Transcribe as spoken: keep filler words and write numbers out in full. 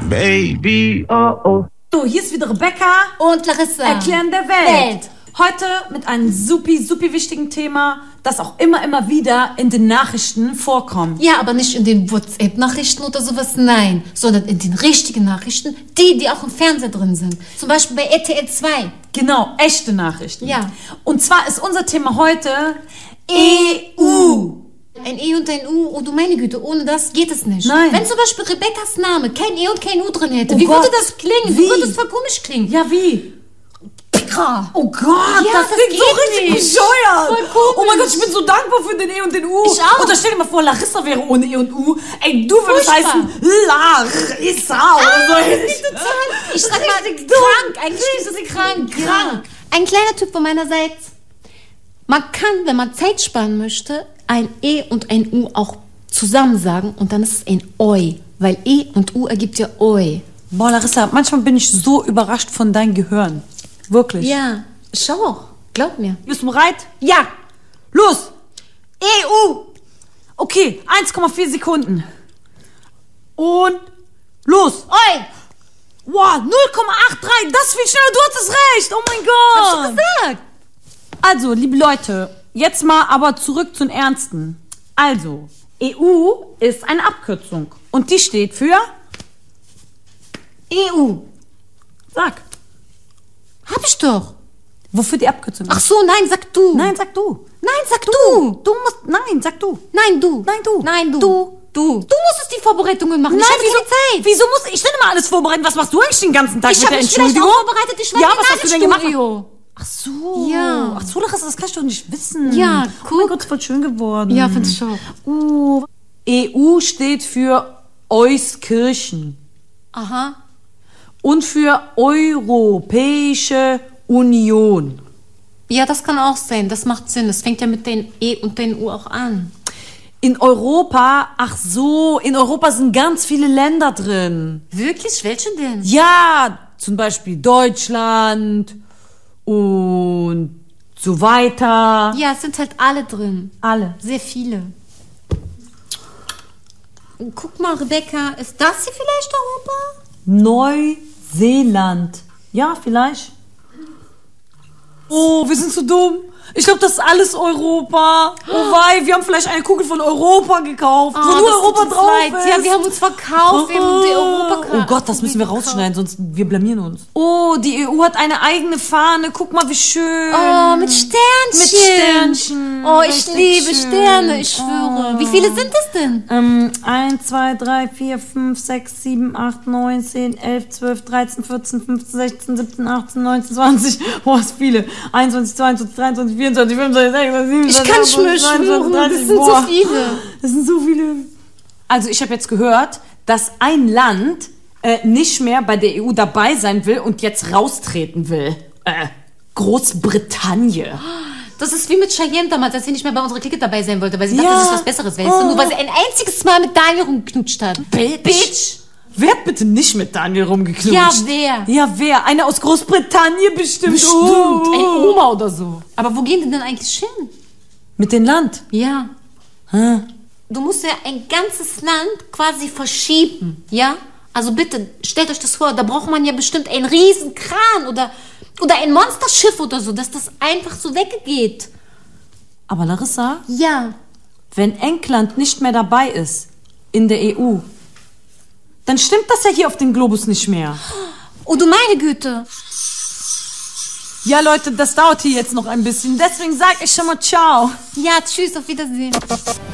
Baby, oh oh. So, hier ist wieder Rebecca und Larissa. Erklären der Welt. Welt. Heute mit einem supi, supi wichtigen Thema, das auch immer, immer wieder in den Nachrichten vorkommt. Ja, aber nicht in den WhatsApp-Nachrichten oder sowas, nein. Sondern in den richtigen Nachrichten, die, die auch im Fernseher drin sind. Zum Beispiel bei R T L zwei. Genau, echte Nachrichten. Ja. Und zwar ist unser Thema heute E U. Ein E und ein U, oh du meine Güte, ohne das geht es nicht. Nein. Wenn zum Beispiel Rebekkas Name kein E und kein U drin hätte, Oh wie Gott. würde das klingen? Wie? Wie würde es voll komisch klingen? Ja, wie? Pika. Oh Gott, Ja, das das klingt so geht richtig nicht. bescheuert. Voll komisch. Oh mein Gott, ich bin so dankbar für den E und den U. Ich auch. Und dann stell dir mal vor, Larissa wäre ohne E und U. Ey, du würdest Furchtbar. heißen Larissa oder so. Ich sag mal, krank, eigentlich ist es krank. Krank. Ein kleiner Tipp von meinerseits. Man kann, wenn man Zeit sparen möchte, ein E und ein U auch zusammen sagen und dann ist es ein Oi. Weil E und U ergibt ja Oi. Boah, Larissa, manchmal bin ich so überrascht von deinem Gehirn. Wirklich. Ja, ich auch. Glaub mir. Bist du bereit? Ja. Los! E U! Okay, eins Komma vier Sekunden. Und los! Oi. Wow, null Komma achtunddreißig, das ist viel schneller, du hattest recht! Oh mein Gott! Hab ich schon gesagt. Also, liebe Leute, jetzt mal aber zurück zum Ernsten. Also, E U ist eine Abkürzung. Und die steht für E U. Sag. Hab ich doch. Wofür die Abkürzung ist? Ach so, nein, sag du. Nein, sag du. Nein, sag du. Du musst, nein, sag du. Nein, du. Nein, du. Nein, du. Du. Du. Du musstest die Vorbereitungen machen. Nein, ich habe wieso, keine Zeit. wieso muss ich denn immer alles vorbereiten? Was machst du eigentlich den ganzen Tag Ich mit habe der mich vielleicht Entschuldigung? auch vorbereitet. Ich war Ja, im was hast du denn gemacht? Nagelstudio. Ach so. Ja. Ach so, Larissa, das kannst du doch nicht wissen. Ja, Oh guck. mein Gott, ist voll schön geworden. Ja, find ich auch. Uh, E U steht für Euskirchen Aha. und für Europäische Union. Ja, das kann auch sein. Das macht Sinn. Das fängt ja mit den E und den U auch an. In Europa, ach so, in Europa sind ganz viele Länder drin. Wirklich? Welche denn? Ja, zum Beispiel Deutschland und so weiter. Ja, es sind halt alle drin. Alle. Sehr viele. Und guck mal, Rebecca, ist das hier vielleicht Europa? Neuseeland. Ja, vielleicht. Oh, wir sind so dumm. Ich glaube, das ist alles Europa. Oh wei, wir haben vielleicht eine Kugel von Europa gekauft, wo nur das Europa tut uns drauf leid. ist. Ja, wir haben uns verkauft. Wir haben die Europakarte. Oh Gott, das müssen wir rausschneiden, sonst wir blamieren uns. Oh, die E U hat eine eigene Fahne. Guck mal, wie schön. Oh, mit Sternchen. Mit Sternchen. Oh, ich Richtig liebe schön. Sterne, ich schwöre. Wie viele sind es denn? Ähm, eins, zwei, drei, vier, fünf, sechs, sieben, acht, neun, zehn, elf, zwölf, dreizehn, vierzehn, fünfzehn, sechzehn, siebzehn, achtzehn, neunzehn, zwanzig. Boah, ist viele. einundzwanzig, zweiundzwanzig, dreiundzwanzig, vierundzwanzig, fünfundzwanzig, siebenundzwanzig, Ich kann schwören, schwören, das sind so viele. Das sind so viele. Also ich habe jetzt gehört, dass ein Land äh, nicht mehr bei der E U dabei sein will und jetzt raustreten will. Äh, Großbritannien. Das ist wie mit Cheyenne damals, als sie nicht mehr bei unserer Clique dabei sein wollte, weil sie Ja. dachte, das ist was Besseres. Weißt du? Nur weil sie ein einziges Mal mit Daniel rumgeknutscht hat. Bitch. Bitch. Wer hat bitte nicht mit Daniel rumgeknutscht? Ja, wer? Ja, wer? Einer aus Großbritannien bestimmt. Bestimmt, Oh. ein Oma oder so. Aber wo gehen die denn eigentlich hin? Mit dem Land? Ja. Hm. Du musst ja ein ganzes Land quasi verschieben, ja? Also bitte, stellt euch das vor, da braucht man ja bestimmt einen riesen Kran oder, oder ein Monsterschiff oder so, dass das einfach so weggeht. Aber Larissa, Ja. wenn England nicht mehr dabei ist in der E U, dann stimmt das ja hier auf dem Globus nicht mehr. Oh, du meine Güte. Ja, Leute, das dauert hier jetzt noch ein bisschen. Deswegen sag ich schon mal ciao. Ja, tschüss, auf Wiedersehen.